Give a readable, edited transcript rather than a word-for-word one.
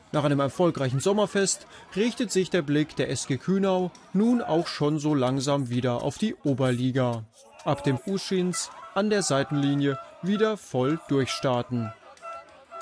Nach einem erfolgreichen Sommerfest richtet sich der Blick der SG Kühnau nun auch schon so langsam wieder auf die Oberliga. Ab dem Fußschins an der Seitenlinie wieder voll durchstarten.